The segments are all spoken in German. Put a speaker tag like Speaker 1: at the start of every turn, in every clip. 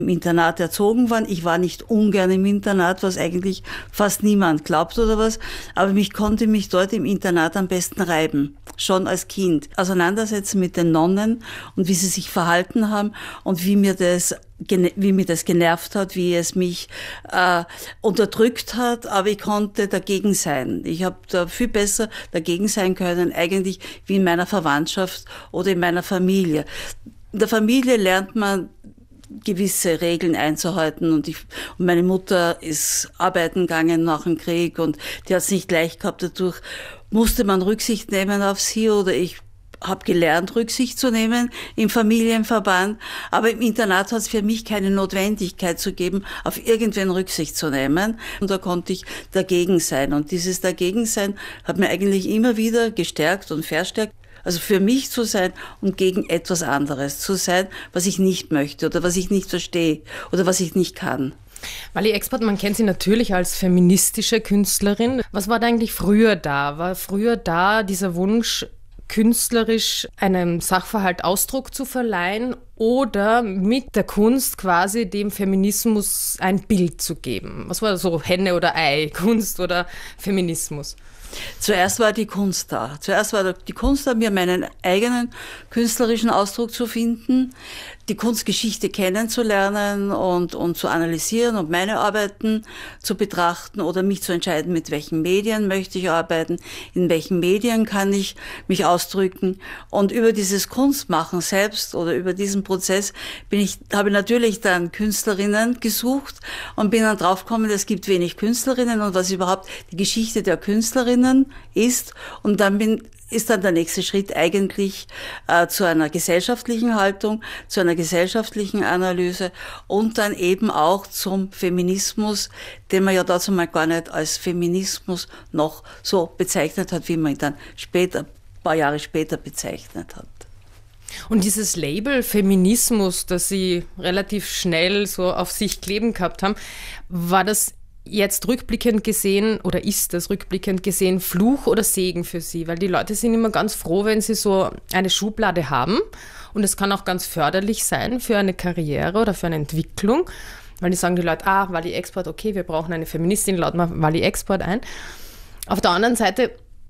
Speaker 1: im Internat erzogen worden. Ich war nicht ungern im Internat, was eigentlich fast niemand glaubt oder was. Aber ich konnte mich dort im Internat am besten reiben. Schon als Kind. Auseinandersetzen mit den Nonnen und wie sie sich verhalten haben und wie mir das genervt hat, wie es mich unterdrückt hat, aber ich konnte dagegen sein. Ich habe da viel besser dagegen sein können, eigentlich wie in meiner Verwandtschaft oder in meiner Familie. In der Familie lernt man gewisse Regeln einzuhalten und meine Mutter ist arbeiten gegangen nach dem Krieg und die hat es nicht leicht gehabt. Dadurch musste man Rücksicht nehmen auf sie oder ich habe gelernt, Rücksicht zu nehmen im Familienverband, aber im Internat hat es für mich keine Notwendigkeit zu geben, auf irgendwen Rücksicht zu nehmen. Und da konnte ich dagegen sein. Und dieses Dagegensein hat mir eigentlich immer wieder gestärkt und verstärkt. Also für mich zu sein und gegen etwas anderes zu sein, was ich nicht möchte oder was ich nicht verstehe oder was ich nicht kann.
Speaker 2: Wally Expert, man kennt sie natürlich als feministische Künstlerin. Was war da eigentlich früher da? War früher da dieser Wunsch, künstlerisch einem Sachverhalt Ausdruck zu verleihen oder mit der Kunst quasi dem Feminismus ein Bild zu geben? Was war so Henne oder Ei, Kunst oder Feminismus?
Speaker 1: Zuerst war die Kunst da. Zuerst war die Kunst da, mir meinen eigenen künstlerischen Ausdruck zu finden, die Kunstgeschichte kennenzulernen und zu analysieren und meine Arbeiten zu betrachten oder mich zu entscheiden, mit welchen Medien möchte ich arbeiten, in welchen Medien kann ich mich ausdrücken. Und über dieses Kunstmachen selbst oder über diesen Prozess habe ich natürlich dann Künstlerinnen gesucht und bin dann draufgekommen, es gibt wenig Künstlerinnen und was überhaupt die Geschichte der Künstlerinnen ist. Und dann ist dann der nächste Schritt eigentlich zu einer gesellschaftlichen Haltung, zu einer gesellschaftlichen Analyse und dann eben auch zum Feminismus, den man ja dazu mal gar nicht als Feminismus noch so bezeichnet hat, wie man ihn dann später, ein paar Jahre später bezeichnet hat.
Speaker 2: Und dieses Label Feminismus, das Sie relativ schnell so auf sich kleben gehabt haben, war das jetzt rückblickend gesehen oder ist das rückblickend gesehen Fluch oder Segen für Sie? Weil die Leute sind immer ganz froh, wenn sie so eine Schublade haben und es kann auch ganz förderlich sein für eine Karriere oder für eine Entwicklung, weil die sagen die Leute, Wally Expert, okay, wir brauchen eine Feministin, laut mal Wally Expert ein. Auf der anderen Seite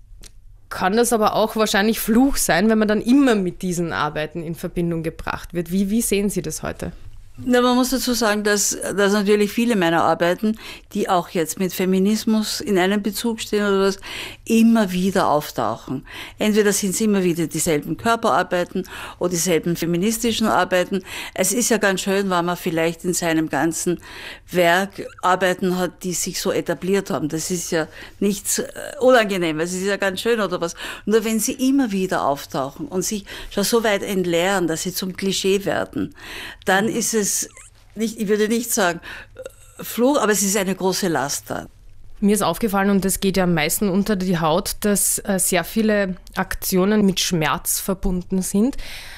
Speaker 2: kann das aber auch wahrscheinlich Fluch sein, wenn man dann immer mit diesen Arbeiten in Verbindung gebracht wird. Wie sehen Sie das heute?
Speaker 1: Na, man muss dazu sagen, dass natürlich viele meiner Arbeiten, die auch jetzt mit Feminismus in einem Bezug stehen oder was, immer wieder auftauchen. Entweder sind es immer wieder dieselben Körperarbeiten oder dieselben feministischen Arbeiten. Es ist ja ganz schön, wenn man vielleicht in seinem ganzen Werk Arbeiten hat, die sich so etabliert haben. Das ist ja nichts Unangenehmes, es ist ja ganz schön oder was. Nur wenn sie immer wieder auftauchen und sich schon so weit entleeren, dass sie zum Klischee werden, dann ist es nicht, ich würde nicht sagen Fluch, aber es ist eine große Last da.
Speaker 2: Mir ist aufgefallen, und das geht ja am meisten unter die Haut, dass sehr viele Aktionen mit Schmerz verbunden sind.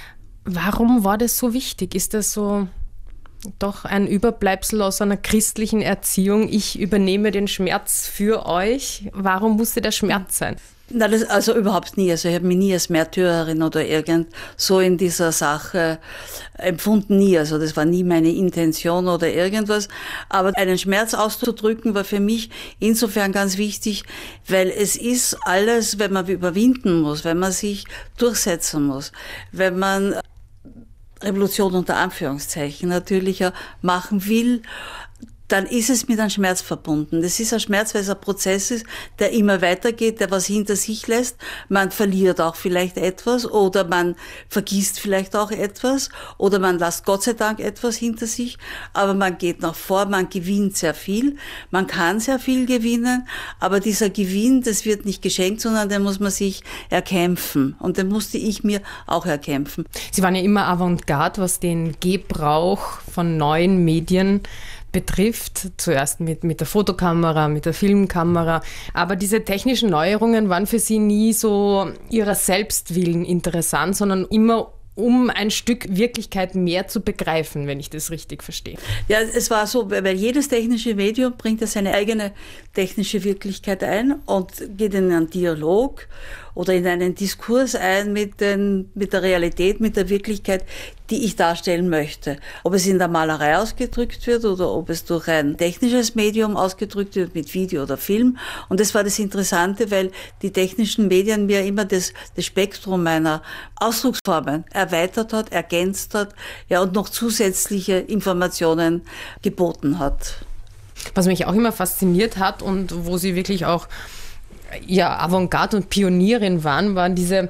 Speaker 2: Warum war das so wichtig? Ist das so doch ein Überbleibsel aus einer christlichen Erziehung? Ich übernehme den Schmerz für euch. Warum musste der Schmerz sein?
Speaker 1: Na, also überhaupt nie. Also ich habe mich nie als Märtyrerin oder irgend so in dieser Sache empfunden, nie. Also das war nie meine Intention oder irgendwas. Aber einen Schmerz auszudrücken war für mich insofern ganz wichtig, weil es ist alles, wenn man überwinden muss, wenn man sich durchsetzen muss, wenn man Revolution unter Anführungszeichen natürlich ja machen will, dann ist es mit einem Schmerz verbunden. Das ist ein Schmerz, weil es ein Prozess ist, der immer weitergeht, der was hinter sich lässt. Man verliert auch vielleicht etwas oder man vergisst vielleicht auch etwas oder man lässt Gott sei Dank etwas hinter sich, aber man geht nach vor, man gewinnt sehr viel, man kann sehr viel gewinnen, aber dieser Gewinn, das wird nicht geschenkt, sondern den muss man sich erkämpfen und den musste ich mir auch erkämpfen.
Speaker 2: Sie waren ja immer Avantgarde, was den Gebrauch von neuen Medien betrifft, zuerst mit der Fotokamera, mit der Filmkamera. Aber diese technischen Neuerungen waren für Sie nie so ihrer Selbstwillen interessant, sondern immer um ein Stück Wirklichkeit mehr zu begreifen, wenn ich das richtig verstehe.
Speaker 1: Ja, es war so, weil jedes technische Medium bringt ja seine eigene technische Wirklichkeit ein und geht in einen Dialog oder in einen Diskurs ein mit der Realität, mit der Wirklichkeit, die ich darstellen möchte. Ob es in der Malerei ausgedrückt wird oder ob es durch ein technisches Medium ausgedrückt wird, mit Video oder Film. Und das war das Interessante, weil die technischen Medien mir immer das Spektrum meiner Ausdrucksformen erweitert hat, ergänzt hat, ja, und noch zusätzliche Informationen geboten hat.
Speaker 2: Was mich auch immer fasziniert hat und wo Sie wirklich auch Avantgarde und Pionierin waren diese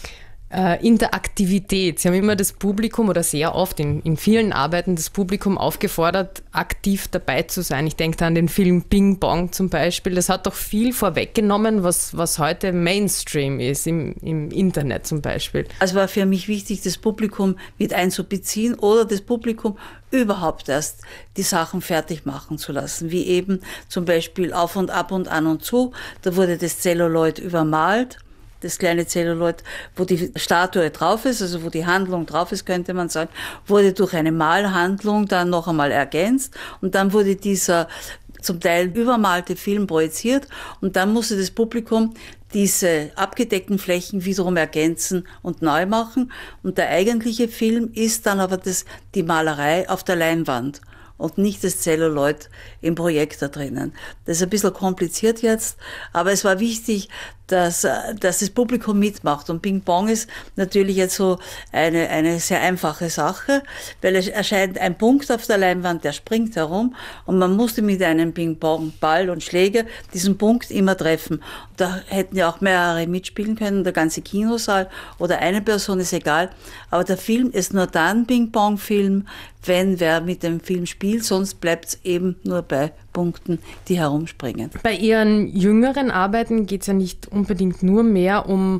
Speaker 2: Interaktivität. Sie haben immer das Publikum oder sehr oft in vielen Arbeiten das Publikum aufgefordert, aktiv dabei zu sein. Ich denke da an den Film Bing Bong zum Beispiel. Das hat doch viel vorweggenommen, was heute Mainstream ist, im Internet zum Beispiel.
Speaker 1: Also war für mich wichtig, das Publikum mit einzubeziehen oder das Publikum überhaupt erst die Sachen fertig machen zu lassen, wie eben zum Beispiel Auf und Ab und An und Zu. Da wurde das Zelluloid übermalt. Das kleine Zelluloid, wo die Statue drauf ist, also wo die Handlung drauf ist, könnte man sagen, wurde durch eine Malhandlung dann noch einmal ergänzt und dann wurde dieser zum Teil übermalte Film projiziert und dann musste das Publikum diese abgedeckten Flächen wiederum ergänzen und neu machen und der eigentliche Film ist dann aber die Malerei auf der Leinwand und nicht das Zelluloid im Projektor drinnen. Das ist ein bisschen kompliziert jetzt, aber es war wichtig, dass das Publikum mitmacht. Und Ping Pong ist natürlich jetzt so eine sehr einfache Sache, weil es erscheint ein Punkt auf der Leinwand, der springt herum und man musste mit einem Ping-Pong-Ball und Schläger diesen Punkt immer treffen. Da hätten ja auch mehrere mitspielen können, der ganze Kinosaal oder eine Person, ist egal. Aber der Film ist nur dann Ping-Pong-Film, wenn wer mit dem Film spielt, sonst bleibt es eben nur bei Punkten, die herumspringen.
Speaker 2: Bei Ihren jüngeren Arbeiten geht es ja nicht unbedingt nur mehr um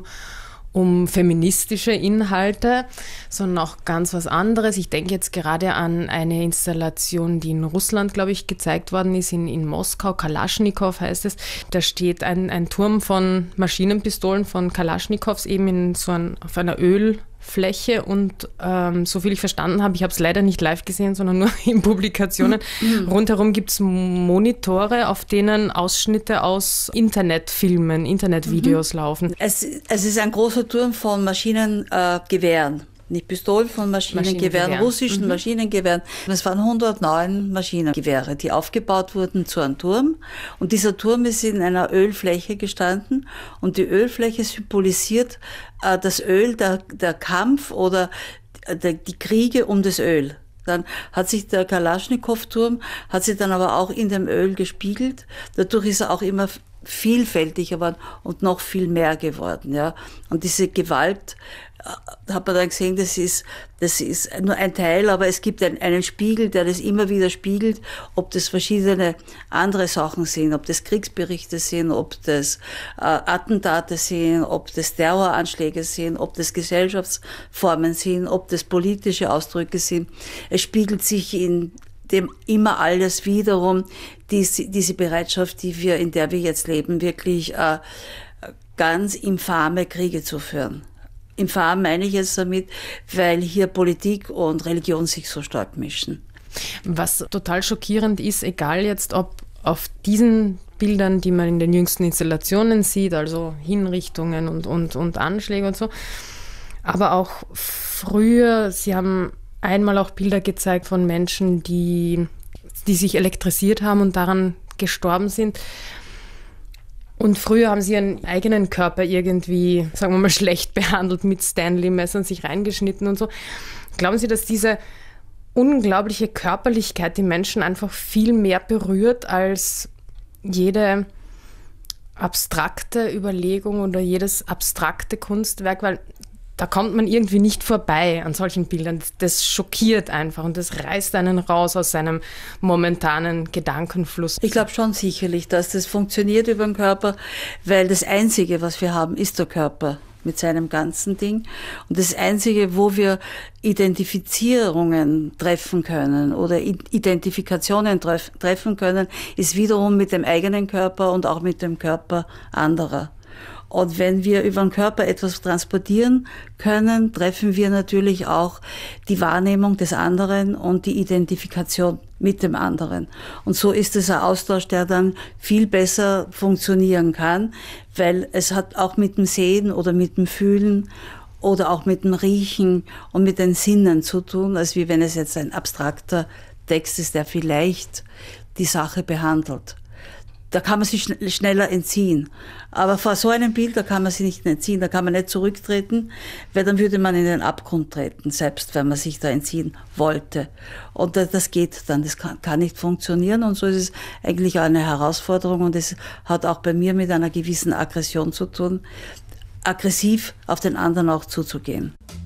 Speaker 2: feministische Inhalte, sondern auch ganz was anderes. Ich denke jetzt gerade an eine Installation, die in Russland, glaube ich, gezeigt worden ist, in Moskau, Kalaschnikow heißt es. Da steht ein Turm von Maschinenpistolen von Kalaschnikows eben auf einer Ölfläche und so viel ich verstanden habe, ich habe es leider nicht live gesehen, sondern nur in Publikationen. Rundherum gibt es Monitore, auf denen Ausschnitte aus Internetfilmen, Internetvideos laufen.
Speaker 1: Es ist ein großer Turm von Maschinengewehren. Nicht Pistolen, von Maschinengewehren, russischen Maschinengewehren. Es waren 109 Maschinengewehre, die aufgebaut wurden zu einem Turm. Und dieser Turm ist in einer Ölfläche gestanden. Und die Ölfläche symbolisiert das Öl, der Kampf oder die Kriege um das Öl. Dann hat sich der Kalaschnikow-Turm, hat sich dann aber auch in dem Öl gespiegelt. Dadurch ist er auch immer vielfältiger geworden und noch viel mehr geworden, ja. Und diese Gewalt, hat man dann gesehen, das ist nur ein Teil, aber es gibt einen Spiegel, der das immer wieder spiegelt, ob das verschiedene andere Sachen sind, ob das Kriegsberichte sind, ob das Attentate sind, ob das Terroranschläge sind, ob das Gesellschaftsformen sind, ob das politische Ausdrücke sind. Es spiegelt sich in dem immer alles wiederum, diese Bereitschaft, in der wir jetzt leben, wirklich ganz infame Kriege zu führen. Infam meine ich jetzt damit, weil hier Politik und Religion sich so stark mischen.
Speaker 2: Was total schockierend ist, egal jetzt ob auf diesen Bildern, die man in den jüngsten Installationen sieht, also Hinrichtungen und Anschläge und so, aber auch früher, Sie haben einmal auch Bilder gezeigt von Menschen, die sich elektrisiert haben und daran gestorben sind. Und früher haben sie ihren eigenen Körper irgendwie, sagen wir mal, schlecht behandelt mit Stanley-Messern, sich reingeschnitten und so. Glauben Sie, dass diese unglaubliche Körperlichkeit die Menschen einfach viel mehr berührt als jede abstrakte Überlegung oder jedes abstrakte Kunstwerk? Weil da kommt man irgendwie nicht vorbei an solchen Bildern. Das schockiert einfach und das reißt einen raus aus seinem momentanen Gedankenfluss.
Speaker 1: Ich glaube schon sicherlich, dass das funktioniert über den Körper, weil das Einzige, was wir haben, ist der Körper mit seinem ganzen Ding. Und das Einzige, wo wir Identifizierungen treffen können oder Identifikationen treffen können, ist wiederum mit dem eigenen Körper und auch mit dem Körper anderer. Und wenn wir über den Körper etwas transportieren können, treffen wir natürlich auch die Wahrnehmung des anderen und die Identifikation mit dem anderen. Und so ist es ein Austausch, der dann viel besser funktionieren kann, weil es hat auch mit dem Sehen oder mit dem Fühlen oder auch mit dem Riechen und mit den Sinnen zu tun, als wie wenn es jetzt ein abstrakter Text ist, der vielleicht die Sache behandelt. Da kann man sich schneller entziehen. Aber vor so einem Bild, da kann man sich nicht entziehen, da kann man nicht zurücktreten, weil dann würde man in den Abgrund treten, selbst wenn man sich da entziehen wollte. Und das geht dann, das kann nicht funktionieren, und so ist es eigentlich auch eine Herausforderung, und es hat auch bei mir mit einer gewissen Aggression zu tun, aggressiv auf den anderen auch zuzugehen.